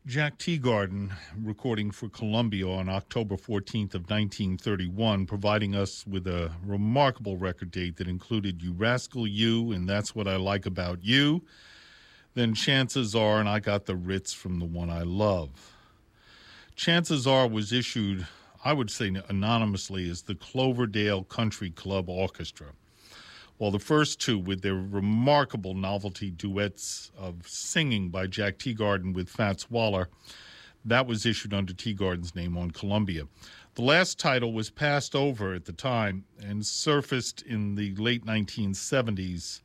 Jack Teagarden, recording for Columbia on October 14th of 1931, providing us with a remarkable record date that included You Rascal You and That's What I Like About You, then Chances Are and I Got the Ritz from the One I Love. Chances Are was issued, I would say anonymously, as the Cloverdale Country Club Orchestra, while the first two, with their remarkable novelty duets of singing by Jack Teagarden with Fats Waller, that was issued under Teagarden's name on Columbia. The last title was passed over at the time and surfaced in the late 1970s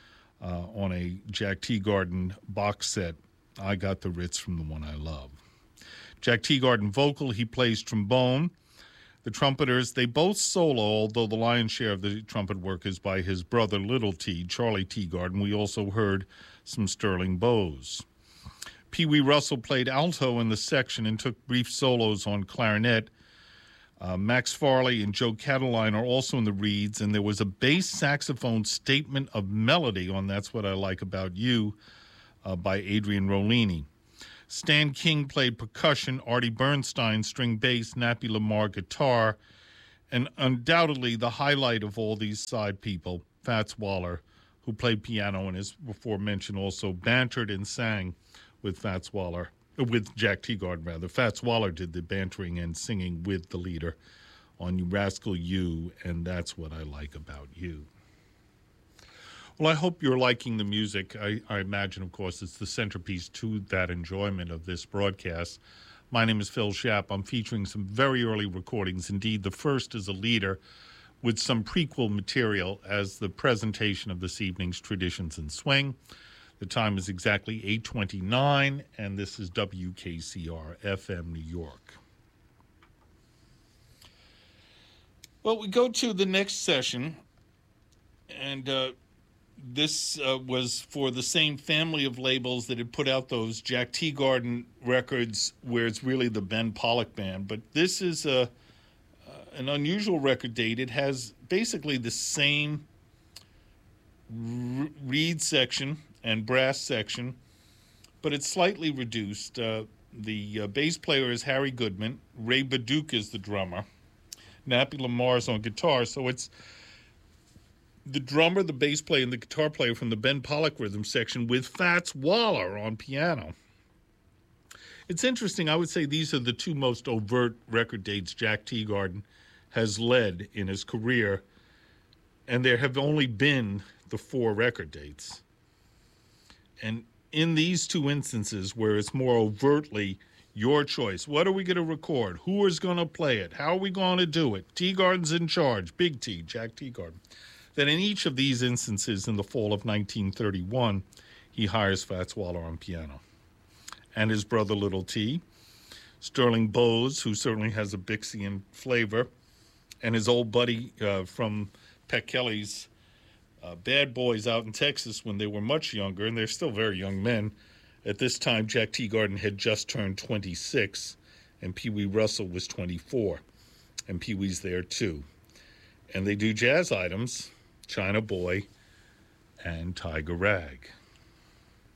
on a Jack Teagarden box set, I Got the Ritz from the One I Love. Jack Teagarden vocal, he plays trombone. The trumpeters, they both solo, although the lion's share of the trumpet work is by his brother Little T, Charlie Teagarden. We also heard some sterling bows. Pee Wee Russell played alto in the section and took brief solos on clarinet. Max Farley and Joe Cataline are also in the reeds, and there was a bass saxophone statement of melody on That's What I Like About You by Adrian Rollini. Stan King played percussion, Artie Bernstein string bass, Nappy Lamar guitar, and undoubtedly the highlight of all these side people, Fats Waller, who played piano and, as before mentioned, also bantered and sang with Jack Teagarden, rather. Fats Waller did the bantering and singing with the leader on You Rascal You and That's What I Like About You. Well, I hope you're liking the music. I imagine, of course, it's the centerpiece to that enjoyment of this broadcast. My name is Phil Schapp. I'm featuring some very early recordings. Indeed, the first is a leader with some prequel material as the presentation of this evening's Traditions in Swing. The time is exactly 8:29, and this is WKCR FM New York. Well, we go to the next session, and this was for the same family of labels that had put out those Jack Teagarden records where it's really the Ben Pollack Band. But this is an unusual record date. It has basically the same reed section and brass section, but it's slightly reduced. The bass player is Harry Goodman. Ray Baduke is the drummer. Nappy Lamar's on guitar, so it's the drummer, the bass player, and the guitar player from the Ben Pollack rhythm section with Fats Waller on piano. It's interesting. I would say these are the two most overt record dates Jack Teagarden has led in his career, and there have only been the 4 record dates. And in these two instances where it's more overtly your choice, what are we going to record? Who is going to play it? How are we going to do it? Teagarden's in charge, Big T, Jack Teagarden. That in each of these instances in the fall of 1931, he hires Fats Waller on piano. And his brother Little T, Sterling Bowes, who certainly has a Bixian flavor, and his old buddy from Peck Kelly's Bad Boys out in Texas when they were much younger, and they're still very young men. At this time, Jack Teagarden had just turned 26, and Pee Wee Russell was 24, and Pee Wee's there too. And they do jazz items, China Boy, and Tiger Rag.